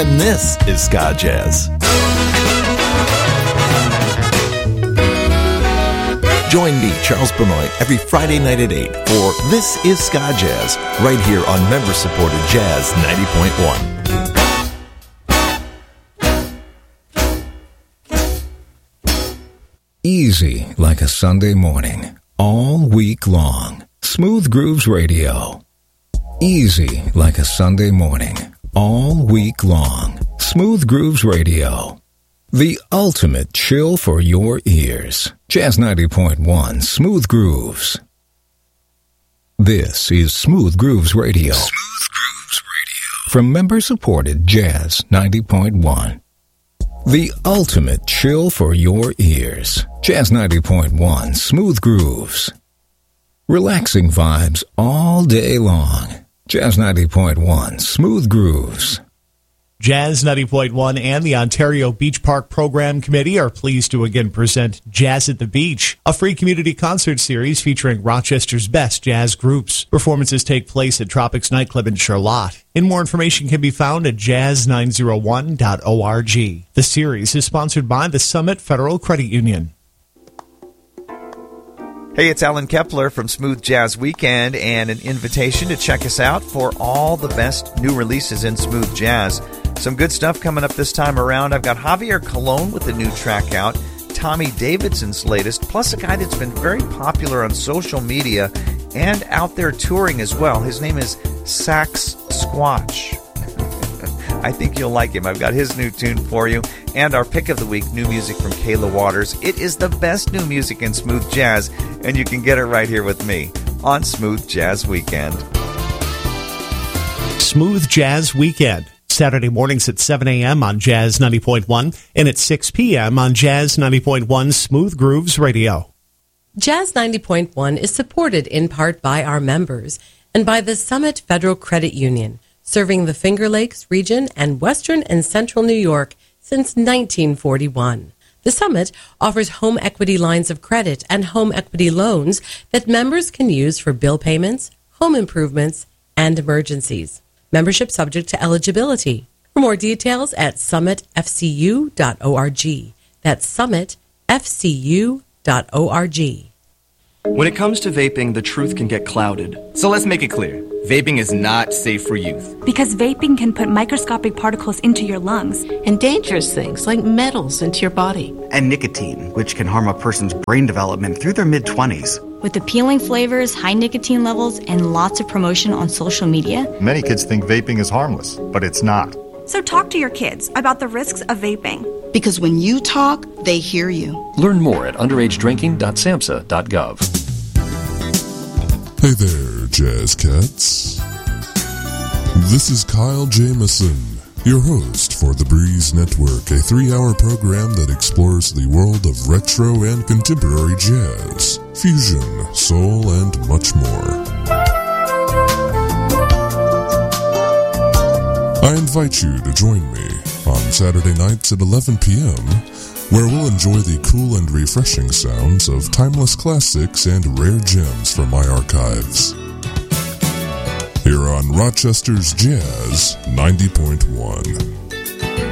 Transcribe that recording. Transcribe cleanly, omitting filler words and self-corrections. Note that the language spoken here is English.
And this is Ska Jazz. Join me, Charles Benoit, every Friday night at 8 for This is Ska Jazz, right here on member-supported Jazz 90.1. Easy like a Sunday morning, all week long. Smooth Grooves Radio. Easy like a Sunday morning, all week long. Smooth Grooves Radio. The ultimate chill for your ears. Jazz 90.1 Smooth Grooves. This is Smooth Grooves Radio. Smooth Grooves Radio. From member-supported Jazz 90.1. The ultimate chill for your ears. Jazz 90.1 Smooth Grooves. Relaxing vibes all day long. Jazz 90.1 Smooth Grooves. Jazz 90.1 and the Ontario Beach Park Program Committee are pleased to again present Jazz at the Beach, a free community concert series featuring Rochester's best jazz groups. Performances take place at Tropics Nightclub in Charlotte. And more information can be found at jazz901.org. The series is sponsored by the Summit Federal Credit Union. Hey, it's Alan Kepler from Smooth Jazz Weekend and an invitation to check us out for all the best new releases in smooth jazz. Some good stuff coming up this time around. I've got Javier Colon with a new track out, Tommy Davidson's latest, plus a guy that's been very popular on social media and out there touring as well. His name is Sax Squatch. I think you'll like him. I've got his new tune for you. And our pick of the week, new music from Kayla Waters. It is the best new music in smooth jazz, and you can get it right here with me on Smooth Jazz Weekend. Smooth Jazz Weekend. Saturday mornings at 7 a.m. on Jazz 90.1 and at 6 p.m. on Jazz 90.1 Smooth Grooves Radio. Jazz 90.1 is supported in part by our members and by the Summit Federal Credit Union, serving the Finger Lakes region and western and central New York since 1941. The Summit offers home equity lines of credit and home equity loans that members can use for bill payments, home improvements, and emergencies. Membership subject to eligibility. For more details at summitfcu.org. That's summitfcu.org. When it comes to vaping, the truth can get clouded. So let's make it clear. Vaping is not safe for youth. Because vaping can put microscopic particles into your lungs. And dangerous things like metals into your body. And nicotine, which can harm a person's brain development through their mid-20s. With appealing flavors, high nicotine levels, and lots of promotion on social media. Many kids think vaping is harmless, but it's not. So talk to your kids about the risks of vaping. Because when you talk, they hear you. Learn more at underagedrinking.samhsa.gov. Hey there, Jazz Cats. This is Kyle Jameson, your host for The Breeze Network, a 3-hour program that explores the world of retro and contemporary jazz, fusion, soul, and much more. I invite you to join me on Saturday nights at 11 p.m., where we'll enjoy the cool and refreshing sounds of timeless classics and rare gems from my archives. Here on Rochester's Jazz 90.1.